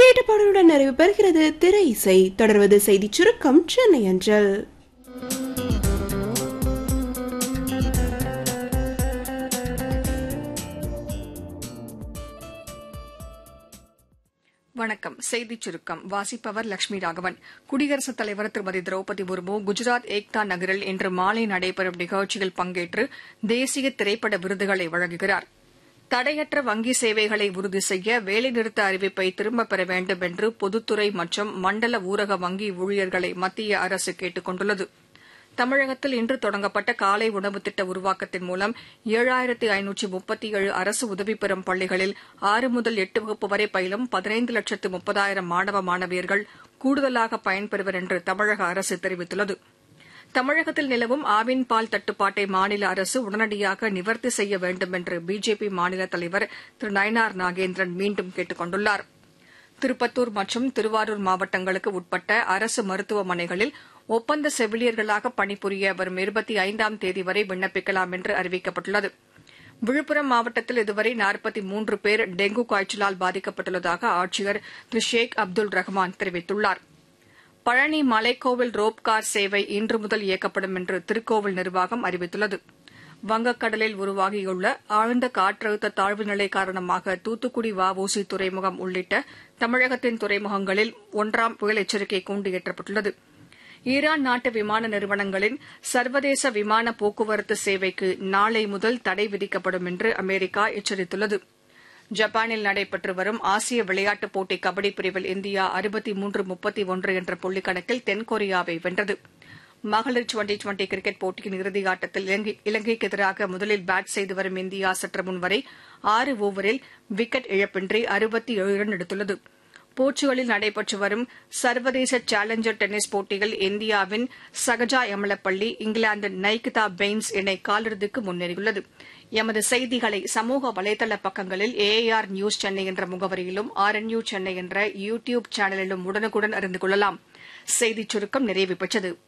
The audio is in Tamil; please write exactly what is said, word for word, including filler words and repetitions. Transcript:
கேட்ட பாடலுடன் நிறைவு பெறுகிறது திரை இசை. தொடர்வது செய்தி சுருக்கம் சென்னை அஞ்சல். வணக்கம். செய்திச் சுருக்கம் வாசிப்பவர் லட்சுமி ராகவன். குடியரசுத் தலைவர் திருமதி திரௌபதி முர்மு குஜராத் ஏக்தா நகரில் இன்று மாலை நடைபெறும் நிகழ்ச்சியில் பங்கேற்று தேசிய திரைப்பட விருதுகளை வழங்குகிறார். தடையற்ற வங்கி சேவைகளை உறுதி செய்ய வேலைநிறுத்த அறிவிப்பை திரும்பப் பெற வேண்டும் என்று பொதுத்துறை மற்றும் மண்டல ஊரக வங்கி ஊழியர்களை மத்திய அரசு கேட்டுக் கொண்டுள்ளது. தமிழகத்தில் இன்று தொடங்கப்பட்ட காலை உணவு திட்ட உருவாக்கத்தின் மூலம் ஏழாயிரத்து ஐநூற்று முப்பத்தி ஏழு அரசு உதவி பெறும் பள்ளிகளில் ஆறு முதல் எட்டு வகுப்பு வரை பயிலும் பதினைந்து லட்சத்து முப்பதாயிரம் மாணவ மாணவியர்கள் கூடுதலாக பயன்பெறுவர் என்று தமிழக அரசு தெரிவித்துள்ளது. தமிழகத்தில் நிலவும் ஆவின் பால் தட்டுப்பாட்டை மாநில அரசு உடனடியாக நிவர்த்தி செய்ய வேண்டும் என்று பிஜேபி மாநில தலைவர் திரு நயினார் நாகேந்திரன் மீண்டும் கேட்டுக் கொண்டுள்ளார். திருப்பத்தூர் மற்றும் திருவாரூர் மாவட்டங்களுக்கு உட்பட்ட அரசு மருத்துவமனைகளில் ஒப்பந்த செவிலியர்களாக பணிபுரிய வரும் இருபத்தி ஐந்தாம் தேதி வரை விண்ணப்பிக்கலாம் என்று அறிவிக்கப்பட்டுள்ளது. விழுப்புரம் மாவட்டத்தில் இதுவரை நாற்பத்தி மூன்று பேர் டெங்கு காய்ச்சலால் பாதிக்கப்பட்டுள்ளதாக ஆட்சியர் திரு ஷேக் அப்துல் ரஹ்மான் தெரிவித்துள்ளார். பழனி மலைக்கோவில் ரோப்கார் சேவை இன்று முதல் இயக்கப்படும் என்று திருக்கோவில் நிர்வாகம் அறிவித்துள்ளது. வங்கக்கடலில் உருவாகியுள்ள ஆழ்ந்த காற்றழுத்த தாழ்வு நிலை காரணமாக தூத்துக்குடி வஉசி துறைமுகம் உள்ளிட்ட தமிழகத்தின் துறைமுகங்களில் ஒன்றாம் புயல் எச்சரிக்கை கூண்டு ஏற்றப்பட்டுள்ளது. ஈரான் நாட்டு விமான நிறுவனங்களின் சர்வதேச விமான போக்குவரத்து சேவைக்கு நாளை முதல் தடை விதிக்கப்படும் என்று அமெரிக்கா எச்சரித்துள்ளது. ஜப்பானில் நடைபெற்று வரும் ஆசிய விளையாட்டுப் போட்டி கபடி பிரிவில் இந்தியா அறுபத்தி மூன்று முப்பத்தி ஒன்று என்ற புள்ளிக்கணக்கில் தென்கொரியாவை வென்றது. மகளிர் டுவெண்டி டுவெண்டி கிரிக்கெட் போட்டியின் இறுதியாட்டத்தில் இலங்கைக்கு எதிராக முதலில் பேட் செய்து வரும் இந்தியா சற்று முன்வரை ஆறு ஓவரில் விக்கெட் இழப்பின்றி அறுபத்தி ஏழு ரன் எடுத்துள்ளது. போர்ச்சுகலில் நடைபெற்று வரும் சர்வதேச சேலஞ்சர் டென்னிஸ் போட்டியில் இந்தியாவின் சகஜா எமலப்பள்ளி இங்கிலாந்தின் நைகிதா பெய்ன்ஸ் இணை காலிறுதிக்கு முன்னேறியுள்ளது. எமது செய்திகளை சமூக வலைதள பக்கங்களில் ஏஆர் நியூஸ் சென்னை என்ற முகவரியிலும் ஆர்என்யூ சென்னை என்ற யூ டியூப் சேனலிலும் உடனுக்குடன் அறிந்து கொள்ளலாம். செய்திச் சுருக்கம் நிறைவு பெற்றது.